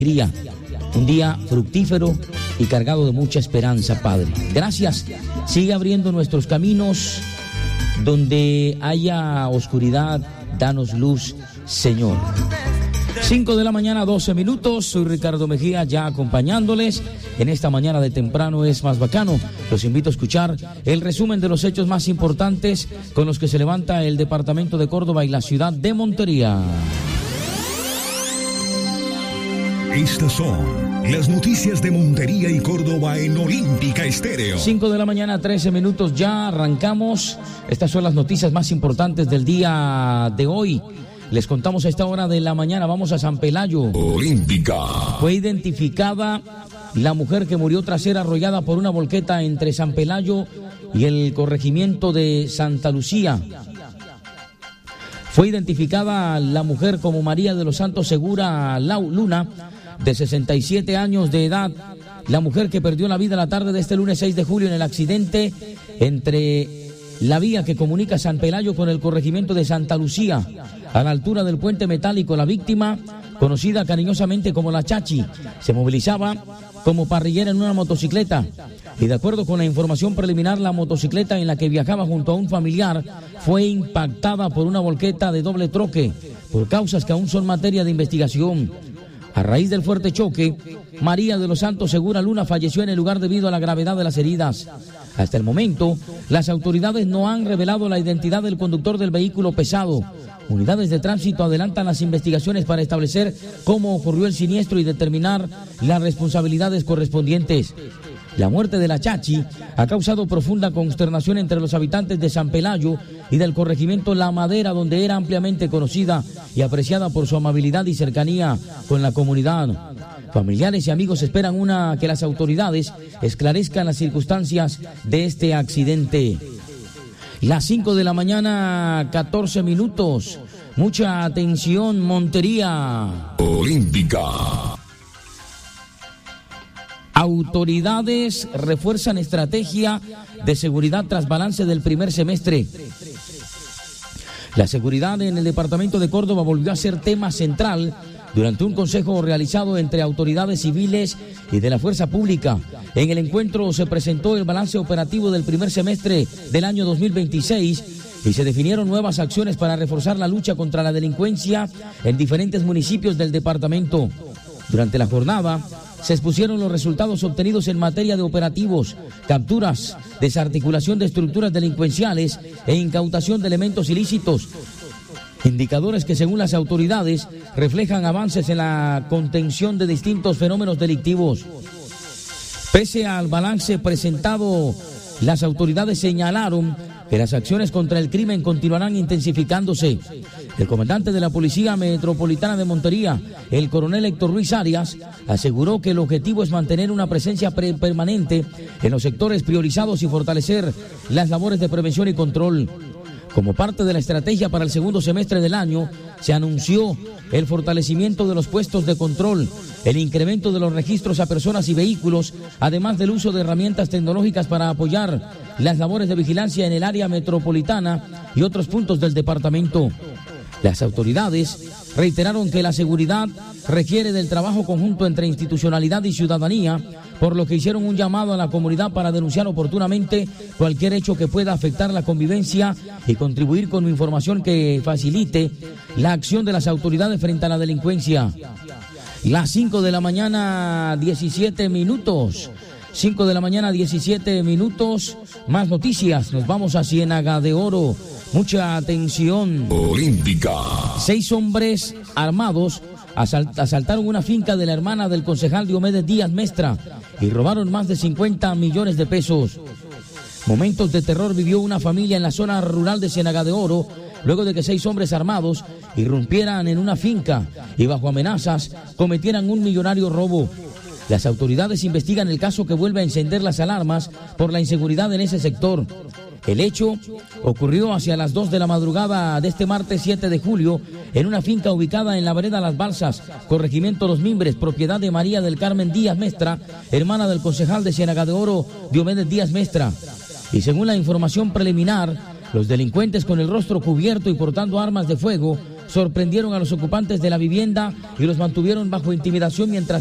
Un día fructífero y cargado de mucha esperanza, Padre. Gracias. Sigue abriendo nuestros caminos. Donde haya oscuridad, danos luz, Señor. 5 de la mañana, 12 minutos. Soy Ricardo Mejía, ya acompañándoles. En esta mañana de temprano es más bacano. Los invito a escuchar el resumen de los hechos más importantes con los que se levanta el departamento de Córdoba y la ciudad de Montería. Estas son las noticias de Montería y Córdoba en Olímpica Estéreo. 5 de la mañana, 13 minutos, ya arrancamos. Estas son las noticias más importantes del día de hoy. Les contamos a esta hora de la mañana, vamos a San Pelayo. Olímpica. Fue identificada la mujer que murió tras ser arrollada por una volqueta entre San Pelayo y el corregimiento de Santa Lucía. Fue identificada la mujer como María de los Santos Segura Luna, de 67 años de edad, la mujer que perdió la vida la tarde de este lunes 6 de julio en el accidente entre la vía que comunica San Pelayo con el corregimiento de Santa Lucía, a la altura del puente metálico. La víctima, conocida cariñosamente como la Chachi, se movilizaba como parrillera en una motocicleta y, de acuerdo con la información preliminar, la motocicleta en la que viajaba junto a un familiar fue impactada por una volqueta de doble troque por causas que aún son materia de investigación. A raíz del fuerte choque, María de los Santos Segura Luna falleció en el lugar debido a la gravedad de las heridas. Hasta el momento, las autoridades no han revelado la identidad del conductor del vehículo pesado. Unidades de tránsito adelantan las investigaciones para establecer cómo ocurrió el siniestro y determinar las responsabilidades correspondientes. La muerte de la Chachi ha causado profunda consternación entre los habitantes de San Pelayo y del corregimiento La Madera, donde era ampliamente conocida y apreciada por su amabilidad y cercanía con la comunidad. Familiares y amigos esperan que las autoridades esclarezcan las circunstancias de este accidente. Las 5 de la mañana, 14 minutos. Mucha atención, Montería. Olímpica. Autoridades refuerzan estrategia de seguridad tras balance del primer semestre. La seguridad en el departamento de Córdoba volvió a ser tema central durante un consejo realizado entre autoridades civiles y de la fuerza pública. En el encuentro se presentó el balance operativo del primer semestre del año 2026 y se definieron nuevas acciones para reforzar la lucha contra la delincuencia en diferentes municipios del departamento. Durante la jornada se expusieron los resultados obtenidos en materia de operativos, capturas, desarticulación de estructuras delincuenciales e incautación de elementos ilícitos. Indicadores que, según las autoridades, reflejan avances en la contención de distintos fenómenos delictivos. Pese al balance presentado, las autoridades señalaron que las acciones contra el crimen continuarán intensificándose. El comandante de la Policía Metropolitana de Montería, el coronel Héctor Ruiz Arias, aseguró que el objetivo es mantener una presencia permanente en los sectores priorizados y fortalecer las labores de prevención y control. Como parte de la estrategia para el segundo semestre del año, se anunció el fortalecimiento de los puestos de control, el incremento de los registros a personas y vehículos, además del uso de herramientas tecnológicas para apoyar las labores de vigilancia en el área metropolitana y otros puntos del departamento. Las autoridades reiteraron que la seguridad requiere del trabajo conjunto entre institucionalidad y ciudadanía, por lo que hicieron un llamado a la comunidad para denunciar oportunamente cualquier hecho que pueda afectar la convivencia y contribuir con información que facilite la acción de las autoridades frente a la delincuencia. Las 5 de la mañana, 17 minutos. 5 de la mañana, 17 minutos. Más noticias. Nos vamos a Ciénaga de Oro. Mucha atención. Olímpica. 6 hombres armados asaltaron una finca de la hermana del concejal Diomedes Díaz Mestra y robaron más de 50 millones de pesos. Momentos de terror vivió una familia en la zona rural de Ciénaga de Oro luego de que 6 hombres armados irrumpieran en una finca y bajo amenazas cometieran un millonario robo. Las autoridades investigan el caso, que vuelve a encender las alarmas por la inseguridad en ese sector. El hecho ocurrió hacia las 2 de la madrugada de este martes 7 de julio en una finca ubicada en la vereda Las Balsas, corregimiento Los Mimbres, propiedad de María del Carmen Díaz Mestra, hermana del concejal de Ciénaga de Oro, Diomedes Díaz Mestra. Y según la información preliminar, los delincuentes, con el rostro cubierto y portando armas de fuego, sorprendieron a los ocupantes de la vivienda y los mantuvieron bajo intimidación mientras